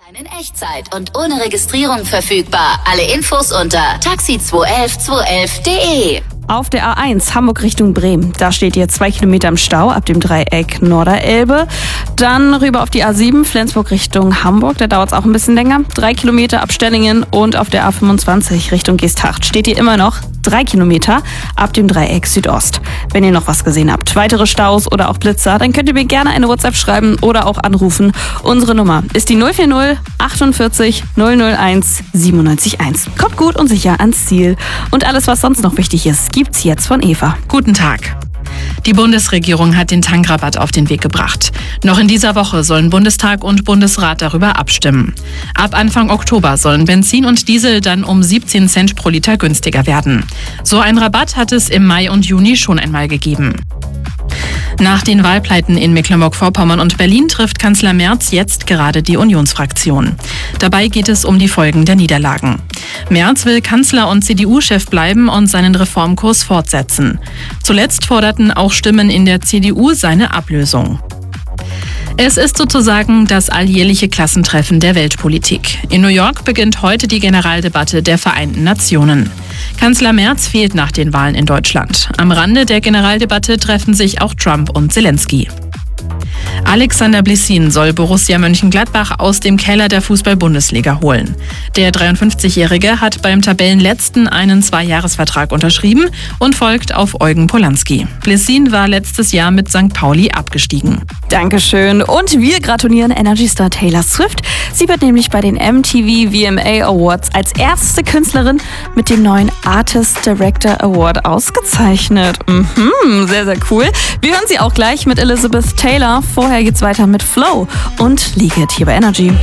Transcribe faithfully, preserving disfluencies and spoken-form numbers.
In Echtzeit und ohne Registrierung verfügbar. Alle Infos unter taxi zwei elf zwei elf punkt de. Auf der A eins Hamburg Richtung Bremen. Da steht ihr zwei Kilometer im Stau ab dem Dreieck Norderelbe. Dann rüber auf die A sieben Flensburg Richtung Hamburg. Da dauert es auch ein bisschen länger. Drei Kilometer ab Stellingen. Und auf der A fünfundzwanzig Richtung Geesthacht steht ihr immer noch drei Kilometer ab dem Dreieck Südost. Wenn ihr noch was gesehen habt, weitere Staus oder auch Blitzer, dann könnt ihr mir gerne eine WhatsApp schreiben oder auch anrufen. Unsere Nummer ist die null vier null achtundvierzig null null eins siebenundneunzig eins. Kommt gut und sicher ans Ziel. Und alles, was sonst noch wichtig ist, gibt's jetzt von Eva. Guten Tag. Die Bundesregierung hat den Tankrabatt auf den Weg gebracht. Noch in dieser Woche sollen Bundestag und Bundesrat darüber abstimmen. Ab Anfang Oktober sollen Benzin und Diesel dann um siebzehn Cent pro Liter günstiger werden. So einen Rabatt hat es im Mai und Juni schon einmal gegeben. Nach den Wahlpleiten in Mecklenburg-Vorpommern und Berlin trifft Kanzler Merz jetzt gerade die Unionsfraktion. Dabei geht es um die Folgen der Niederlagen. Merz will Kanzler und C D U-Chef bleiben und seinen Reformkurs fortsetzen. Zuletzt forderten auch Stimmen in der C D U seine Ablösung. Es ist sozusagen das alljährliche Klassentreffen der Weltpolitik. In New York beginnt heute die Generaldebatte der Vereinten Nationen. Kanzler Merz fehlt nach den Wahlen in Deutschland. Am Rande der Generaldebatte treffen sich auch Trump und Zelensky. Alexander Blessin soll Borussia Mönchengladbach aus dem Keller der Fußball-Bundesliga holen. Der dreiundfünfzigjährige hat beim Tabellenletzten einen Zweijahresvertrag unterschrieben und folgt auf Eugen Polanski. Blessin war letztes Jahr mit Sankt Pauli abgestiegen. Dankeschön. Und wir gratulieren Energy-Star Taylor Swift. Sie wird nämlich bei den M T V V M A Awards als erste Künstlerin mit dem neuen Artist Director Award ausgezeichnet. Mhm, sehr, sehr cool. Wir hören sie auch gleich mit Elizabeth Taylor. Vorher geht's weiter mit Flow und Leak It hier bei Energy.